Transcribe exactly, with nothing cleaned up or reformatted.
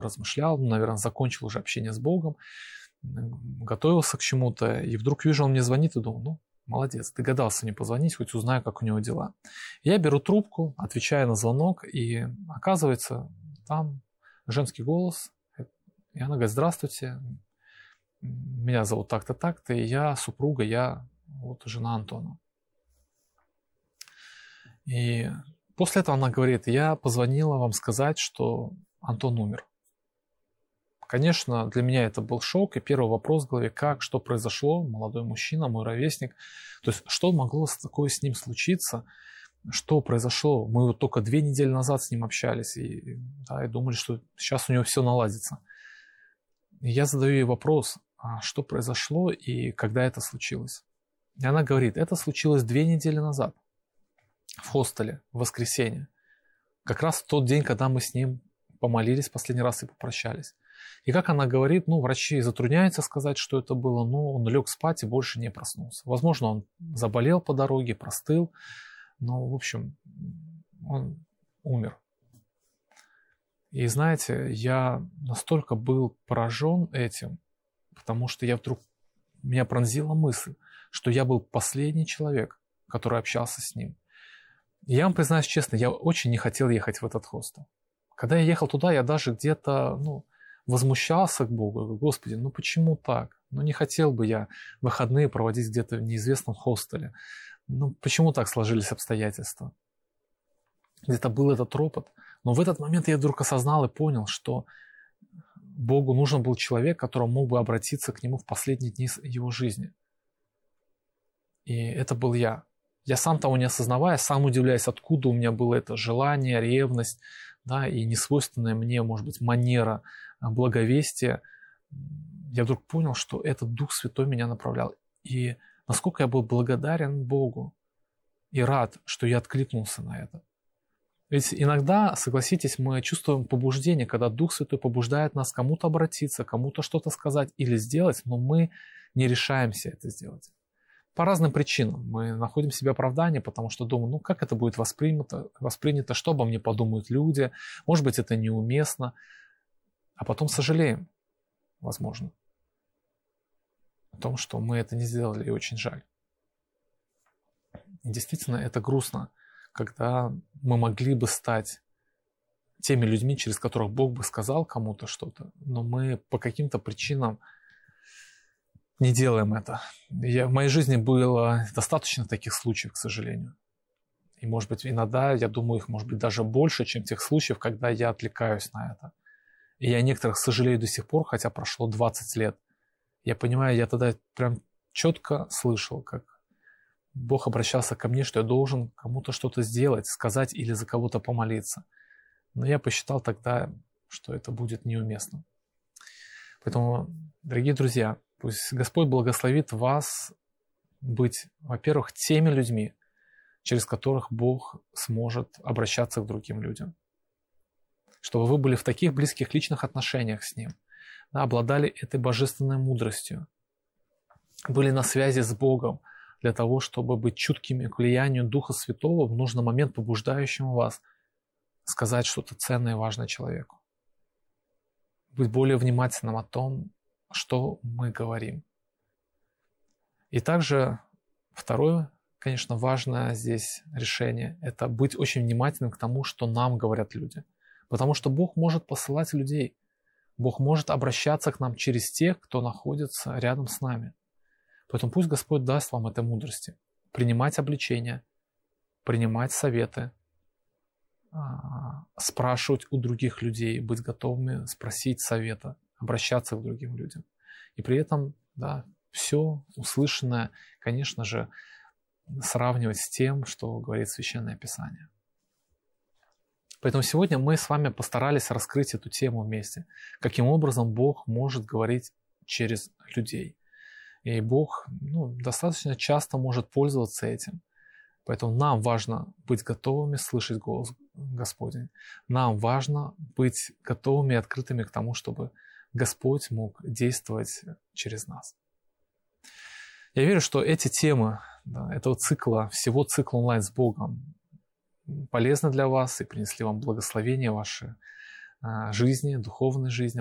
размышлял, ну, наверное, закончил уже общение с Богом, готовился к чему-то, и вдруг вижу, он мне звонит, и думаю, ну, молодец, догадался мне позвонить, хоть узнаю, как у него дела. Я беру трубку, отвечаю на звонок, и оказывается, там женский голос, и она говорит, здравствуйте, меня зовут так-то, так-то, и я супруга, я вот жена Антона. И после этого она говорит, я позвонила вам сказать, что Антон умер. Конечно, для меня это был шок, и первый вопрос в голове, как, что произошло, молодой мужчина, мой ровесник, то есть что могло такое с ним случиться, что произошло, мы вот только две недели назад с ним общались, и, да, и думали, что сейчас у него все наладится. И я задаю ей вопрос, а что произошло и когда это случилось. И она говорит, это случилось две недели назад в хостеле, в воскресенье, как раз в тот день, когда мы с ним помолились последний раз и попрощались. И как она говорит, ну, врачи затрудняются сказать, что это было, но он лег спать и больше не проснулся. Возможно, он заболел по дороге, простыл, но, в общем, он умер. И знаете, я настолько был поражен этим, потому что я вдруг, меня пронзила мысль, что я был последний человек, который общался с ним. И я вам признаюсь честно, я очень не хотел ехать в этот хостел. Когда я ехал туда, я даже где-то, ну, возмущался к Богу. Говорю, Господи, ну почему так? Ну не хотел бы я выходные проводить где-то в неизвестном хостеле. Ну почему так сложились обстоятельства? Где-то был этот ропот. Но в этот момент я вдруг осознал и понял, что Богу нужен был человек, который мог бы обратиться к Нему в последние дни его жизни. И это был я. Я сам того не осознавая, сам удивляюсь, откуда у меня было это желание, ревность, да, и несвойственная мне, может быть, манера благовестия. Я вдруг понял, что этот Дух Святой меня направлял. И насколько я был благодарен Богу и рад, что я откликнулся на это. Ведь иногда, согласитесь, мы чувствуем побуждение, когда Дух Святой побуждает нас кому-то обратиться, кому-то что-то сказать или сделать, но мы не решаемся это сделать. По разным причинам. Мы находим себе оправдание, потому что думаем, ну как это будет воспринято, воспринято, что обо мне подумают люди, может быть, это неуместно. А потом сожалеем, возможно, о том, что мы это не сделали, и очень жаль. И действительно, это грустно, когда мы могли бы стать теми людьми, через которых Бог бы сказал кому-то что-то, но мы по каким-то причинам не делаем это. Я, в моей жизни было достаточно таких случаев, к сожалению. И, может быть, иногда, я думаю, их может быть даже больше, чем тех случаев, когда я отвлекаюсь на это. И я о некоторых сожалею до сих пор, хотя прошло двадцать лет. Я понимаю, я тогда прям четко слышал, как Бог обращался ко мне, что я должен кому-то что-то сделать, сказать или за кого-то помолиться. Но я посчитал тогда, что это будет неуместно. Поэтому, дорогие друзья, пусть Господь благословит вас быть, во-первых, теми людьми, через которых Бог сможет обращаться к другим людям. Чтобы вы были в таких близких личных отношениях с Ним, да, обладали этой божественной мудростью, были на связи с Богом для того, чтобы быть чуткими к влиянию Духа Святого в нужный момент, побуждающему вас сказать что-то ценное и важное человеку. Быть более внимательным о том, что мы говорим. И также второе, конечно, важное здесь решение – это быть очень внимательным к тому, что нам говорят люди. Потому что Бог может посылать людей. Бог может обращаться к нам через тех, кто находится рядом с нами. Поэтому пусть Господь даст вам этой мудрости. Принимать обличения, принимать советы, спрашивать у других людей, быть готовыми спросить совета, обращаться к другим людям. И при этом, да, все услышанное, конечно же, сравнивать с тем, что говорит Священное Писание. Поэтому сегодня мы с вами постарались раскрыть эту тему вместе. Каким образом Бог может говорить через людей. И Бог, ну, достаточно часто может пользоваться этим. Поэтому нам важно быть готовыми слышать голос Господень. Нам важно быть готовыми и открытыми к тому, чтобы Господь мог действовать через нас. Я верю, что эти темы, да, этого цикла, всего цикла онлайн с Богом полезны для вас и принесли вам благословение в ваши жизни, духовной жизни.